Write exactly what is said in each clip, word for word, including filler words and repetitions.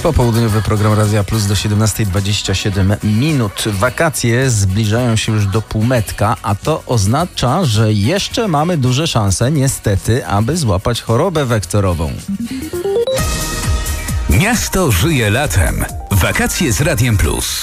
Popołudniowy program Radia Plus do siedemnastej dwadzieścia siedem minut. Wakacje zbliżają się już do półmetka, a to oznacza, że jeszcze mamy duże szanse, niestety, aby złapać chorobę wektorową. Miasto żyje latem. Wakacje z Radiem Plus.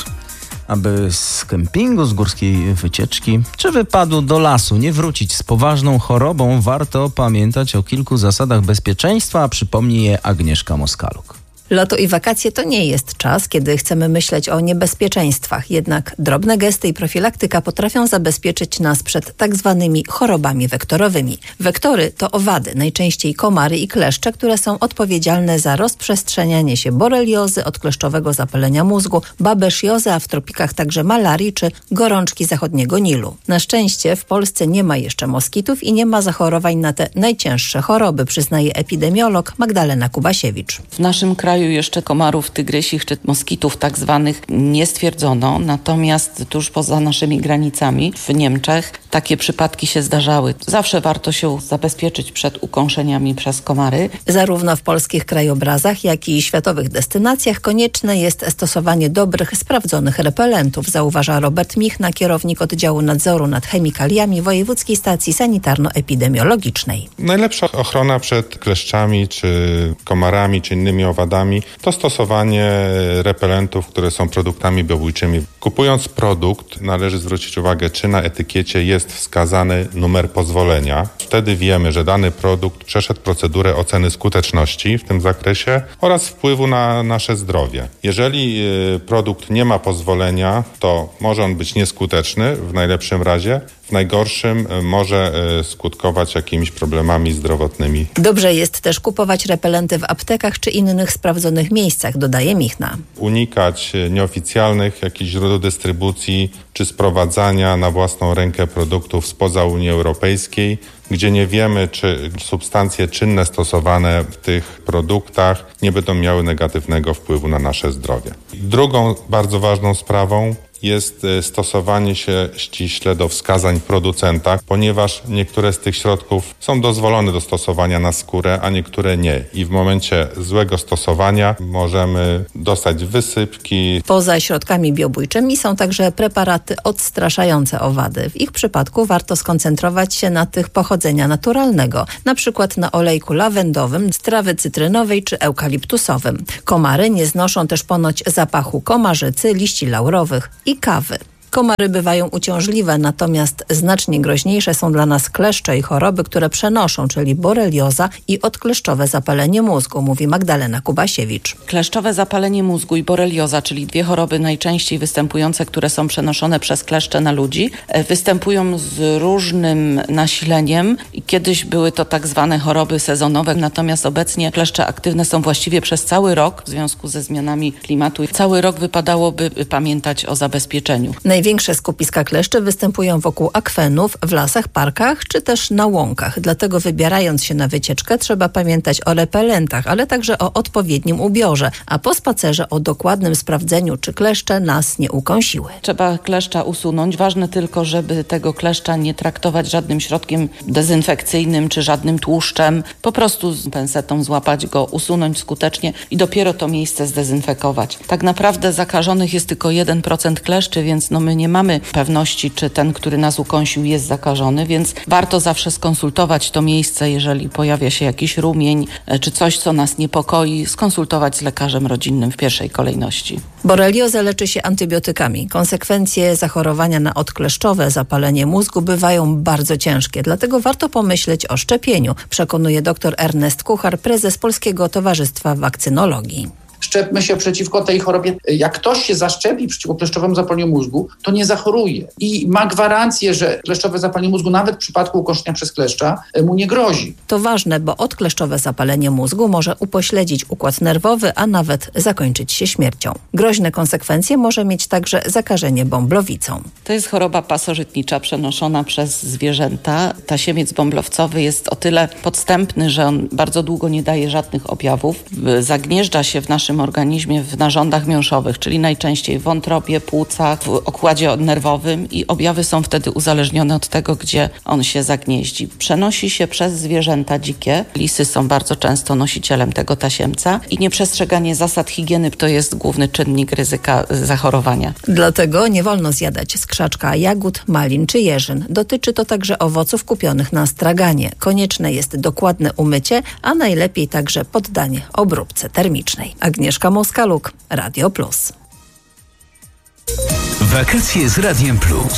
Aby z kempingu, z górskiej wycieczki czy wypadu do lasu nie wrócić z poważną chorobą, warto pamiętać o kilku zasadach bezpieczeństwa, a przypomni je Agnieszka Moskaluk. Lato i wakacje to nie jest czas, kiedy chcemy myśleć o niebezpieczeństwach. Jednak drobne gesty i profilaktyka potrafią zabezpieczyć nas przed tak zwanymi chorobami wektorowymi. Wektory to owady, najczęściej komary i kleszcze, które są odpowiedzialne za rozprzestrzenianie się boreliozy, odkleszczowego zapalenia mózgu, babeziozy, a w tropikach także malarii czy gorączki zachodniego Nilu. Na szczęście w Polsce nie ma jeszcze moskitów i nie ma zachorowań na te najcięższe choroby, przyznaje epidemiolog Magdalena Kubasiewicz. W naszym kraju jeszcze komarów tygrysich czy moskitów tak zwanych nie stwierdzono, natomiast tuż poza naszymi granicami w Niemczech takie przypadki się zdarzały. Zawsze warto się zabezpieczyć przed ukąszeniami przez komary. Zarówno w polskich krajobrazach, jak i światowych destynacjach konieczne jest stosowanie dobrych, sprawdzonych repelentów, zauważa Robert Michna, kierownik oddziału nadzoru nad chemikaliami Wojewódzkiej Stacji Sanitarno-Epidemiologicznej. Najlepsza ochrona przed kleszczami, czy komarami, czy innymi owadami to stosowanie repelentów, które są produktami biobójczymi. Kupując produkt, należy zwrócić uwagę, czy na etykiecie jest wskazany numer pozwolenia. Wtedy wiemy, że dany produkt przeszedł procedurę oceny skuteczności w tym zakresie oraz wpływu na nasze zdrowie. Jeżeli produkt nie ma pozwolenia, to może on być nieskuteczny w najlepszym razie. W najgorszym może skutkować jakimiś problemami zdrowotnymi. Dobrze jest też kupować repelenty w aptekach czy innych sprawdzonych miejscach, dodaje Michna. Unikać nieoficjalnych jakichś źródeł dystrybucji czy sprowadzania na własną rękę produktów spoza Unii Europejskiej, gdzie nie wiemy, czy substancje czynne stosowane w tych produktach nie będą miały negatywnego wpływu na nasze zdrowie. Drugą bardzo ważną sprawą jest stosowanie się ściśle do wskazań producenta, ponieważ niektóre z tych środków są dozwolone do stosowania na skórę, a niektóre nie. I w momencie złego stosowania możemy dostać wysypki. Poza środkami biobójczymi są także preparaty odstraszające owady. W ich przypadku warto skoncentrować się na tych pochodzenia naturalnego, na przykład na olejku lawendowym, z trawy cytrynowej czy eukaliptusowym. Komary nie znoszą też ponoć zapachu komarzycy, liści laurowych i kawy. Komary bywają uciążliwe, natomiast znacznie groźniejsze są dla nas kleszcze i choroby, które przenoszą, czyli borelioza i odkleszczowe zapalenie mózgu, mówi Magdalena Kubasiewicz. Kleszczowe zapalenie mózgu i borelioza, czyli dwie choroby najczęściej występujące, które są przenoszone przez kleszcze na ludzi, występują z różnym nasileniem i kiedyś były to tak zwane choroby sezonowe, natomiast obecnie kleszcze aktywne są właściwie przez cały rok w związku ze zmianami klimatu i cały rok wypadałoby pamiętać o zabezpieczeniu. Największe skupiska kleszczy występują wokół akwenów, w lasach, parkach czy też na łąkach. Dlatego wybierając się na wycieczkę trzeba pamiętać o repelentach, ale także o odpowiednim ubiorze, a po spacerze o dokładnym sprawdzeniu, czy kleszcze nas nie ukąsiły. Trzeba kleszcza usunąć. Ważne tylko, żeby tego kleszcza nie traktować żadnym środkiem dezynfekcyjnym czy żadnym tłuszczem. Po prostu z pensetą złapać go, usunąć skutecznie i dopiero to miejsce zdezynfekować. Tak naprawdę zakażonych jest tylko jeden procent kleszczy, więc no my nie mamy pewności, czy ten, który nas ukąsił, jest zakażony, więc warto zawsze skonsultować to miejsce, jeżeli pojawia się jakiś rumień, czy coś, co nas niepokoi, skonsultować z lekarzem rodzinnym w pierwszej kolejności. Boreliozę leczy się antybiotykami. Konsekwencje zachorowania na odkleszczowe zapalenie mózgu bywają bardzo ciężkie, dlatego warto pomyśleć o szczepieniu, przekonuje dr Ernest Kuchar, prezes Polskiego Towarzystwa Wakcynologii. Szczepmy się przeciwko tej chorobie. Jak ktoś się zaszczepi przeciwko kleszczowemu zapaleniu mózgu, to nie zachoruje. I ma gwarancję, że kleszczowe zapalenie mózgu nawet w przypadku ukąszenia przez kleszcza mu nie grozi. To ważne, bo odkleszczowe zapalenie mózgu może upośledzić układ nerwowy, a nawet zakończyć się śmiercią. Groźne konsekwencje może mieć także zakażenie bąblowicą. To jest choroba pasożytnicza przenoszona przez zwierzęta. Tasiemiec bąblowcowy jest o tyle podstępny, że on bardzo długo nie daje żadnych objawów. Zagnieżdża się w naszym organizmie w narządach miąższowych, czyli najczęściej w wątrobie, płucach, w układzie nerwowym i objawy są wtedy uzależnione od tego, gdzie on się zagnieździ. Przenosi się przez zwierzęta dzikie. Lisy są bardzo często nosicielem tego tasiemca i nieprzestrzeganie zasad higieny to jest główny czynnik ryzyka zachorowania. Dlatego nie wolno zjadać z krzaczka jagód, malin czy jeżyn. Dotyczy to także owoców kupionych na straganie. Konieczne jest dokładne umycie, a najlepiej także poddanie obróbce termicznej. Agnieszka Moskaluk, Radio Plus. Wakacje z Radiem Plus.